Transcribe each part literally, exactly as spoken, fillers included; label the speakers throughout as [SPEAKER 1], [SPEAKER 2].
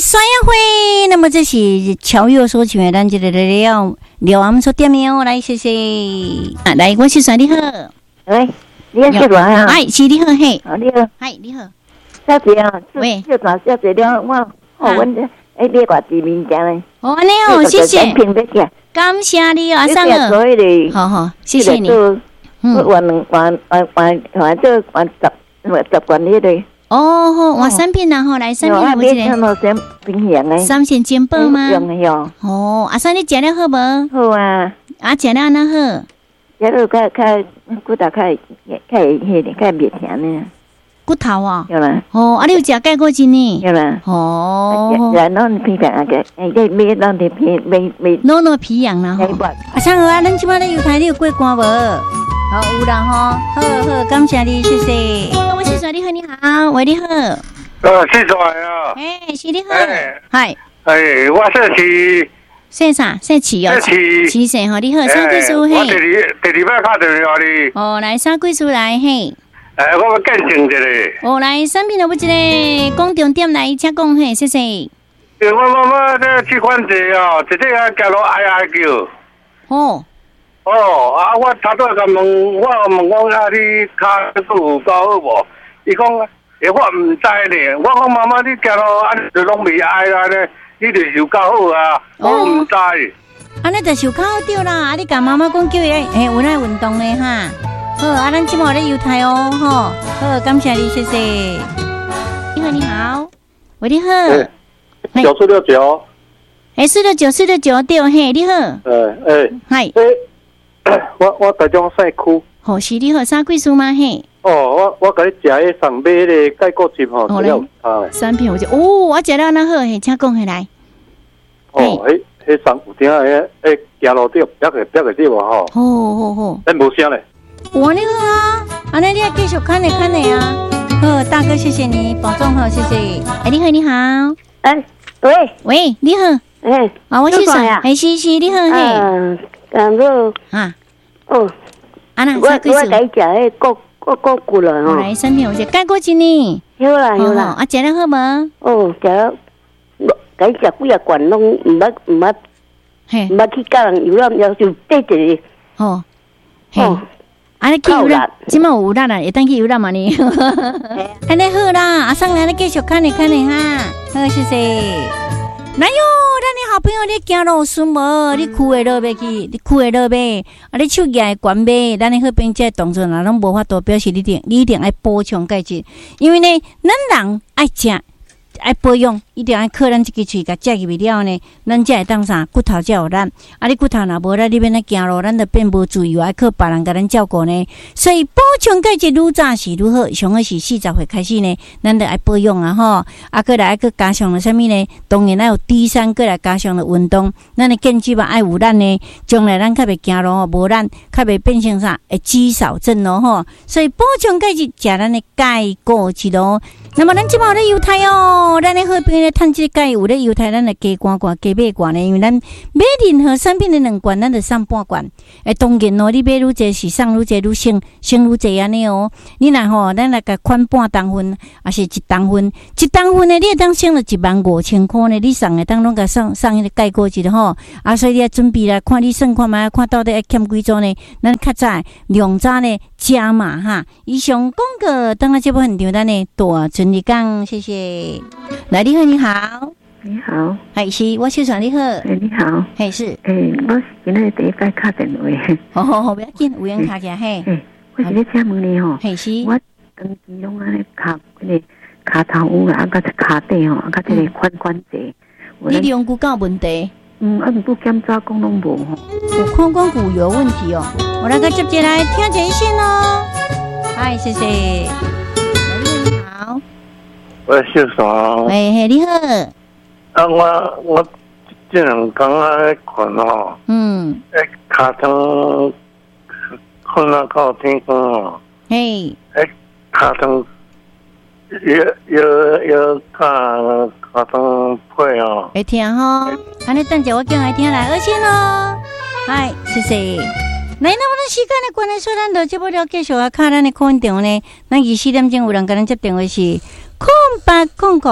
[SPEAKER 1] 酸呀会，那么这是乔佑所请的，咱这个了了，我们说点名来，谢谢。啊，来，我是酸，你好。
[SPEAKER 2] 喂，你好，小段啊。
[SPEAKER 1] 哎，是你好，嘿。
[SPEAKER 2] 哦，你好。
[SPEAKER 1] 嗨，你好。
[SPEAKER 2] 小姐啊，
[SPEAKER 1] 喂，
[SPEAKER 2] 小段，小姐了，我我阮这哎，你挂地名讲嘞。
[SPEAKER 1] 哦，你好，谢谢。感谢你啊，上了。好好，谢谢你。
[SPEAKER 2] 嗯，我能玩玩玩玩这玩十玩十管理的。
[SPEAKER 1] 哦，好，玩三片然后来三片，我记得。
[SPEAKER 2] 三平阳诶。
[SPEAKER 1] 三线煎包吗？
[SPEAKER 2] 用的哟。
[SPEAKER 1] 哦，阿三你食了好无？
[SPEAKER 2] 好啊。
[SPEAKER 1] 啊，食了哪好？
[SPEAKER 2] 食了较较骨头较较迄个较袂甜呢。
[SPEAKER 1] 骨头啊？
[SPEAKER 2] 有啦。
[SPEAKER 1] 哦，啊，你有食钙骨精呢？
[SPEAKER 2] 有啦。
[SPEAKER 1] 哦。
[SPEAKER 2] 然后皮皮啊个，哎，这买咱的皮买买。
[SPEAKER 1] 弄弄皮痒啦吼。啊，像啊，咱即摆咧油台你有过关无？好有啦吼，好好，感谢你，谢谢。我是帅，你好，你好，喂，你好。
[SPEAKER 3] 呃，是帅啊。
[SPEAKER 1] 哎，是你好。嗨。
[SPEAKER 3] 哎，我说是。
[SPEAKER 1] 姓啥？姓齐哦。
[SPEAKER 3] 齐。
[SPEAKER 1] 齐姓吼，你好，啥贵数嘿？
[SPEAKER 3] 我第二第二摆打电话你。
[SPEAKER 1] 哦，来啥贵数来嘿？
[SPEAKER 3] 哎，我要见证一下。
[SPEAKER 1] 哦，来产品有一个讲重点来，请讲嘿，谢谢。
[SPEAKER 3] 我妈妈这去管者哦，直接啊叫我哀哀叫。
[SPEAKER 1] 哦。
[SPEAKER 3] 哦，啊，我头拄甲问，我问讲啊，你骹骨有搞好无？伊讲，诶，我毋知呢。我讲妈妈，你行路安就拢未哀啦呢，你就是有搞好啊，我毋知。
[SPEAKER 1] 安尼就是有搞好对啦，啊，你甲妈妈讲叫伊诶，有那运动咧哈。好，啊，咱今晚咧油台哦，吼，好，感谢你，谢谢。你好，你好，喂，你好。
[SPEAKER 3] 九四六九。
[SPEAKER 1] 诶，四六九，四六九对，嘿，你好。
[SPEAKER 3] 诶诶，
[SPEAKER 1] 嗨。
[SPEAKER 3] 我我台中西区。
[SPEAKER 1] 好，是你好，啥贵数吗？嘿。
[SPEAKER 3] 哦，我我甲你食迄上买迄个钙骨精吼，食了啊。
[SPEAKER 1] 三片有只，哦，我食了那好，嘿，请讲起来。
[SPEAKER 3] 哦，迄迄上有点诶诶，行路对，别个别个对无吼。
[SPEAKER 1] 好好好。
[SPEAKER 3] 咱无声咧。
[SPEAKER 1] 哇，你好啊，安尼你要继续看你看你啊。好，大哥，谢谢你，保重好，谢谢。哎，你好，你好。
[SPEAKER 2] 哎，喂
[SPEAKER 1] 喂，你好。
[SPEAKER 2] 哎，
[SPEAKER 1] 啊，我是谁呀？哎，是是，你好，嘿。
[SPEAKER 2] 嗯，然后
[SPEAKER 1] 啊，
[SPEAKER 2] 哦，
[SPEAKER 1] 啊那
[SPEAKER 2] 我我甲伊食迄骨骨骨骨了吼。
[SPEAKER 1] 来，三片有只钙骨精呢。
[SPEAKER 2] 有啦有啦。
[SPEAKER 1] 啊，食了好无？
[SPEAKER 2] 哦，食了，甲伊食几啊罐拢毋捌毋捌，
[SPEAKER 1] 嘿，
[SPEAKER 2] 毋捌去教人游览，要求缀一个。
[SPEAKER 1] 哦，嘿。啊，你去游览，即马有游览啦，会当去游览嘛呢？安尼好啦，阿生来，你继续看你看你哈，好，谢谢。来哟，咱的好朋友，你行路顺无？你裤会落袂去？你裤会落袂？啊，你手举会悬袂？咱的好朋友这动作若拢无法度，表示你一定你一定爱补充钙质，因为呢，咱人爱食。爱保养，一定爱靠咱这个喙甲食入去了呢，咱才会当啥骨头才有力。啊，你骨头若无力，你变咧行路，咱就变无自由，爱靠别人甲咱照顾呢。所以补充钙质愈早是愈好，上好是四十岁开始呢，咱就爱保养啊吼。啊，过来爱去加上了啥物呢？当然爱有低三，过来加上了运动，咱的健肌嘛爱有力呢。将来咱较袂行路吼，无力，较袂变成啥会肌少症咯吼。所以补充钙质，食咱的钙骨质咯。那么咱即摆咧犹太哦，咱咧好朋友咧趁即个有咧犹太，咱来加罐罐加买罐咧，因为咱买任何产品的两罐，咱就送半罐。诶，当然哦，你买愈济是送愈济愈省，省愈济安尼哦。你若吼，咱来甲款半当分，还是一当分，一当分呢，你会当省了一万五千块呢。你送诶当拢甲送送迄个钙骨质吼，啊，所以你要准备来看你算看觅，看到底要欠几组呢？咱较早量早呢加码哈。以上广告，当然这部分场咱呢大。陈立刚，谢谢。来，你好，你好，
[SPEAKER 2] 你好，
[SPEAKER 1] 嗨，是，我小爽，你好，
[SPEAKER 2] 哎，你好，
[SPEAKER 1] 嘿，是，
[SPEAKER 2] 哎，我是今日第一摆打电话，
[SPEAKER 1] 好好好，不要紧，有闲卡起来，嘿，
[SPEAKER 2] 哎，我是咧请问你吼，
[SPEAKER 1] 嘿，是，
[SPEAKER 2] 我长期拢安尼骹迄个骹头有啊，甲只骹底吼，甲这个髋关节，
[SPEAKER 1] 你用骨有问题？
[SPEAKER 2] 嗯，啊，毋过检查讲拢无吼，
[SPEAKER 1] 有髋关节有问题哦，我来个接进来听一线哦，嗨，谢谢。好，
[SPEAKER 3] 我小爽。
[SPEAKER 1] 喂，嘿，你好。
[SPEAKER 3] 啊，我我这两天啊看哦，
[SPEAKER 1] 嗯，
[SPEAKER 3] 诶，骹疼，困啊到天光哦，
[SPEAKER 1] 嘿，
[SPEAKER 3] 诶，骹疼，要要要骹骹疼配哦，
[SPEAKER 1] 会听吼，安尼等下我叫来听来，而且咯，嗨，谢谢。来，那么咱时间的关系，所以咱就这不了继续啊，看咱的空电话呢。咱二四点钟有人跟咱接电话是空八空空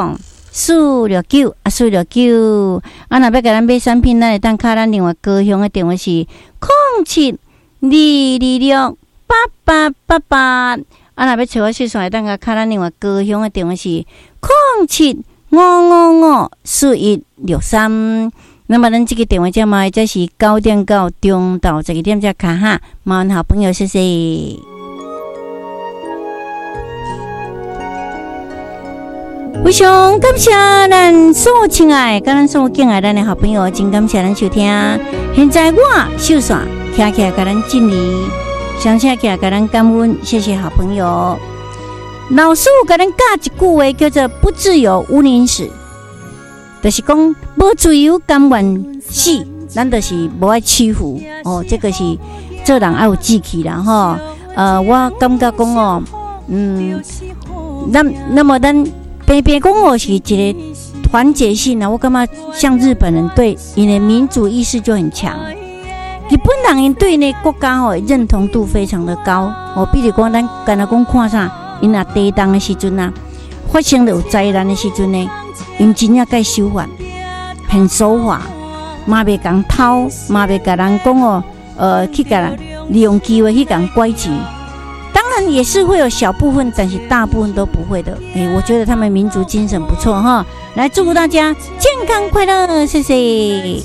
[SPEAKER 1] 四六九啊，四六九啊，若要甲咱买产品，咱会当敲咱另外高雄的电话是零七二二六八八八八。啊，若要找我细算，会当甲敲咱另外高雄的电话是零七五五五四一六三。那么咱这个电话号码这是九点到中到十二点才卡哈，麻烦好朋友谢谢。非常感谢咱所有亲爱、甲咱所有敬爱咱的好朋友，真感谢咱收听。现在我秀伞徛起来，甲咱敬礼，上车起来，甲咱感恩，谢谢好朋友。老师甲咱教一句话，叫做“不自由无宁死”。就是讲无自由甘愿死，咱就是无爱欺负哦。这个是做人爱有志气啦吼。呃，我感觉讲哦，嗯，那那么咱偏偏讲哦是一个团结性啊。我感觉像日本人对因的民主意识就很强，日本人因对呢国家哦认同度非常的高哦。比如讲咱刚才讲看啥，因若地震的时阵啊，发生了有灾难的时阵呢。因真正该守法，很守法，嘛袂讲偷，嘛袂甲人讲哦，呃，去甲人利用机会去甲人拐钱。当然也是会有小部分，但是大部分都不会的。哎、欸，我觉得他们民族精神不错哈。来祝福大家健康快乐，谢谢。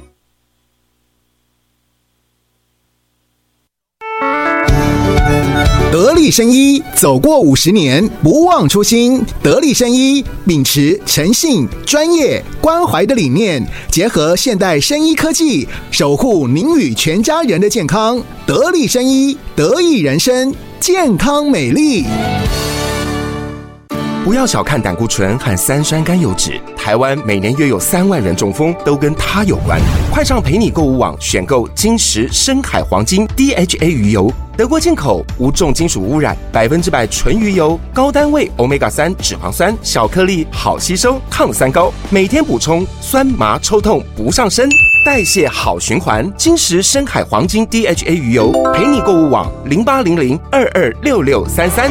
[SPEAKER 4] 得力生医走过五十年，不忘初心。得力生医秉持诚信、专业、关怀的理念，结合现代生医科技，守护您与全家人的健康。得力生医，得益人生，健康美丽。
[SPEAKER 5] 不要小看胆固醇和三酸甘油酯，台湾每年约有三万人中风，都跟它有关。快上陪你购物网选购金石深海黄金 D H A 鱼油，德国进口，无重金属污染，百分之百纯鱼油，高单位 欧米伽三 脂肪酸，小颗粒，好吸收，抗三高，每天补充，酸麻抽痛不上身，代谢好循环。金石深海黄金 D H A 鱼油，陪你购物网零八零零二二六六三三。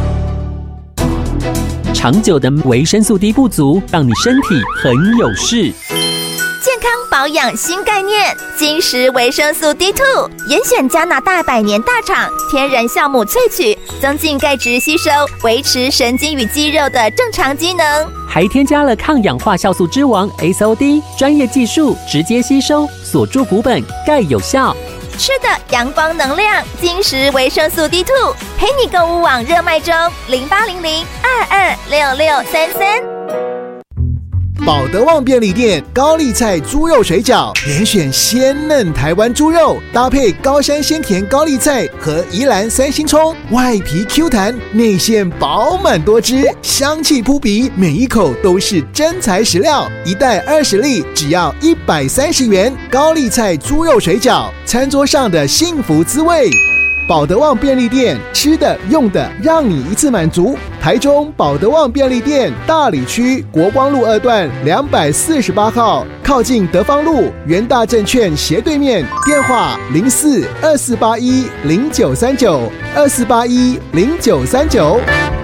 [SPEAKER 6] 长久的维生素 D 不足，让你身体很有事。
[SPEAKER 7] 健康保养新概念，金石维生素 D 二 严选加拿大百年大厂天然酵母萃取，增进钙质吸收，维持神经与肌肉的正常机能，
[SPEAKER 6] 还添加了抗氧化酵素之王 S O D， 专业技术直接吸收，锁住骨本，钙有效。
[SPEAKER 7] 吃的阳光能量，金石维生素 D 二 陪你购物网热卖中，零八零零二二六六三三。
[SPEAKER 4] 保德旺便利店高丽菜猪肉水饺，严选鲜嫩台湾猪肉，搭配高山鲜甜高丽菜和宜兰三星葱，外皮 Q 弹，内馅饱满多汁，香气扑鼻，每一口都是真材实料。一袋二十粒，只要一百三十元。高丽菜猪肉水饺，餐桌上的幸福滋味。保德旺便利店，吃的用的让你一次满足。台中保德旺便利店大里区国光路二段两百四十八号，靠近德芳路元大证券斜对面，电话零四二四八一零九三九二四八一零九三九。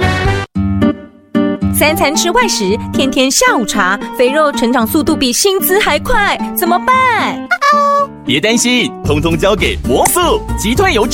[SPEAKER 8] 三餐吃外食，天天下午茶，肥肉成长速度比薪资还快，怎么办？
[SPEAKER 9] 别担心，通通交给魔素，击退油脂